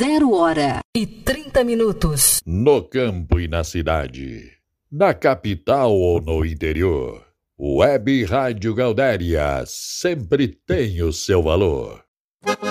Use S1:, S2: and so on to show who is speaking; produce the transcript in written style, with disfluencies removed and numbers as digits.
S1: 0h30.
S2: No campo e na cidade, na capital ou no interior, Web Rádio Gaudéria sempre tem o seu valor.